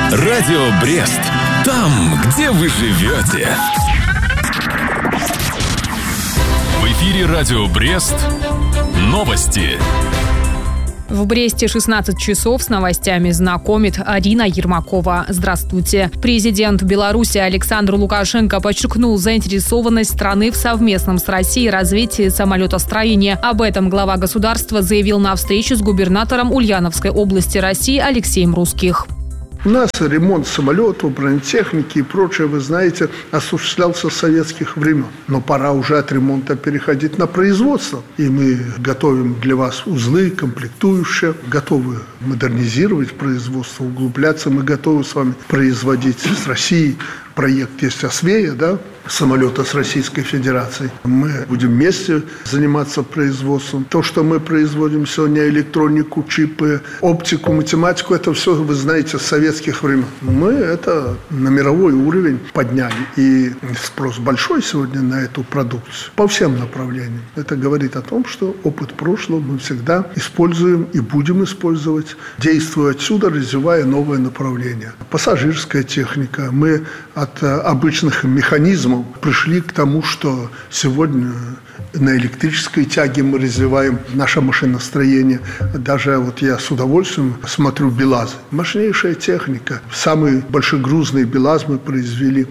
Радио Брест. Там, где вы живете. В эфире Радио Брест. Новости. В Бресте 16 часов с новостями знакомит Арина Ермакова. Здравствуйте. Президент Беларуси Александр Лукашенко подчеркнул заинтересованность страны в совместном с Россией развитии самолетостроения. Об этом глава государства заявил на встрече с губернатором Ульяновской области России Алексеем Русских. У нас ремонт самолетов, бронетехники и прочее, вы знаете, осуществлялся с советских времен. Но пора уже от ремонта переходить на производство. И мы готовим для вас узлы, комплектующие, готовы модернизировать производство, углубляться. Мы готовы с вами производить с Россией. Проект есть «Освея», да, самолета с Российской Федерацией. Мы будем вместе заниматься производством. То, что мы производим сегодня, электронику, чипы, оптику, математику, это все, вы знаете, с советских времен. Мы это на мировой уровень подняли. И спрос большой сегодня на эту продукцию по всем направлениям. Это говорит о том, что опыт прошлого мы всегда используем и будем использовать, действуя отсюда, развивая новые направления. Пассажирская техника. Мы от обычных механизмов пришли к тому, что сегодня на электрической тяге мы развиваем наше машиностроение. Даже вот я с удовольствием смотрю БелАЗы. Мощнейшая техника. Самый большегрузный БелАЗ мы произвели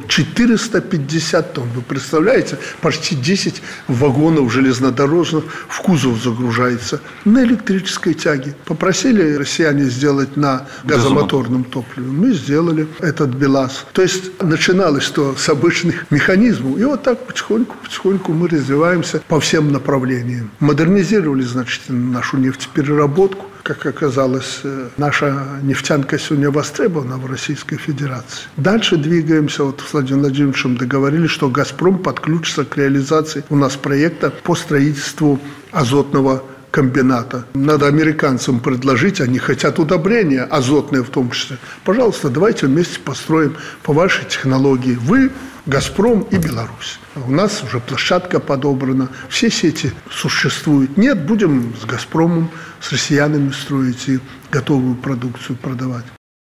450 тонн. Вы представляете? Почти 10 вагонов железнодорожных в кузов загружается на электрической тяге. Попросили россияне сделать на газомоторном топливе. Мы сделали этот БелАЗ. То есть начиналось что с обычных механизмов. И вот так потихоньку мы развиваемся по всем направлениям. Модернизировали, значит, нашу нефтепереработку. Как оказалось, наша нефтянка сегодня востребована в Российской Федерации. Дальше двигаемся. Вот с Владимиром Владимировичем договорились, что «Газпром» подключится к реализации у нас проекта по строительству азотного комбината. Надо американцам предложить, они хотят удобрения, азотные в том числе. Пожалуйста, давайте вместе построим по вашей технологии. Вы, «Газпром» и Беларусь. У нас уже площадка подобрана, все сети существуют. Нет, будем с «Газпромом», с россиянами строить и готовую продукцию продавать.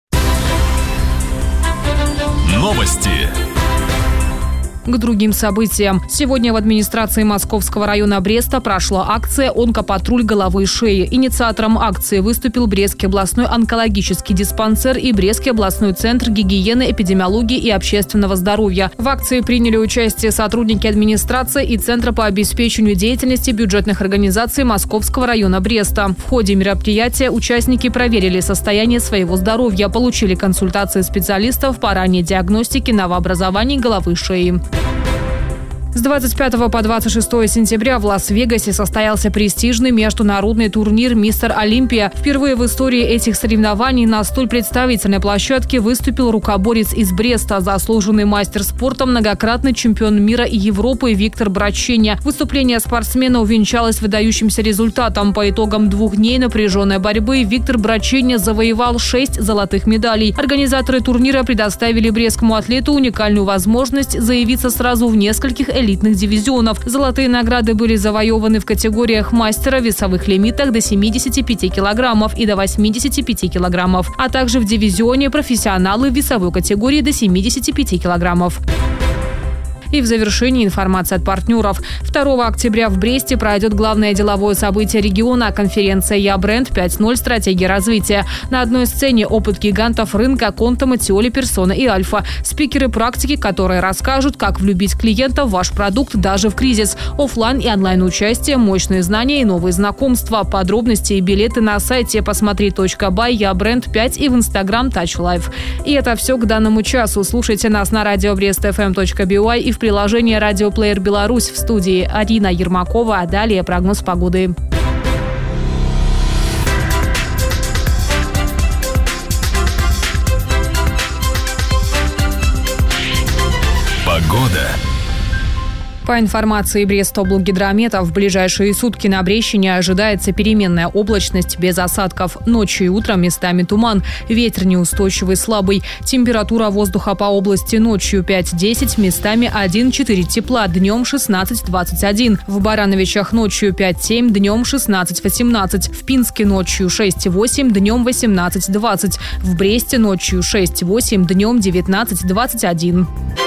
Новости. К другим событиям. Сегодня в администрации Московского района Бреста прошла акция «Онкопатруль головы и шеи». Инициатором акции выступил Брестский областной онкологический диспансер и Брестский областной центр гигиены, эпидемиологии и общественного здоровья. В акции приняли участие сотрудники администрации и Центра по обеспечению деятельности бюджетных организаций Московского района Бреста. В ходе мероприятия участники проверили состояние своего здоровья, получили консультации специалистов по ранней диагностике новообразований головы и шеи. С 25 по 26 сентября в Лас-Вегасе состоялся престижный международный турнир «Мистер Олимпия». Впервые в истории этих соревнований на столь представительной площадке выступил рукоборец из Бреста, заслуженный мастер спорта, многократный чемпион мира и Европы Виктор Браченя. Выступление спортсмена увенчалось выдающимся результатом. По итогам 2 дней напряженной борьбы Виктор Браченя завоевал 6 золотых медалей. Организаторы турнира предоставили брестскому атлету уникальную возможность заявиться сразу в нескольких элитных дивизионов. Золотые награды были завоеваны в категориях мастера в весовых лимитах до 75 килограммов и до 85 килограммов, а также в дивизионе профессионалы в весовой категории до 75 килограммов. И в завершении информация от партнеров. 2 октября в Бресте пройдет главное деловое событие региона – конференция «Я бренд 5.0. Стратегия развития». На одной сцене опыт гигантов рынка Конта, Матиоли, Персона и Альфа. Спикеры практики, которые расскажут, как влюбить клиента в ваш продукт даже в кризис. Оффлайн и онлайн участие, мощные знания и новые знакомства. Подробности и билеты на сайте посмотри.бай, «Я бренд 5» и в Instagram Touch Life. И это все к данному часу. Слушайте нас на радио brestfm.by и в приложение «Радиоплеер Беларусь». В студии Арина Ермакова. А далее прогноз погоды. Погода. По информации Брестоблгидромета, в ближайшие сутки на Брещине ожидается переменная облачность без осадков. Ночью и утром местами туман. Ветер неустойчивый, слабый. Температура воздуха по области ночью 5-10, местами 1-4 тепла, днем 16-21. В Барановичах ночью 5-7, днем 16-18. В Пинске ночью 6-8, днем 18-20. В Бресте ночью 6-8, днем 19-21.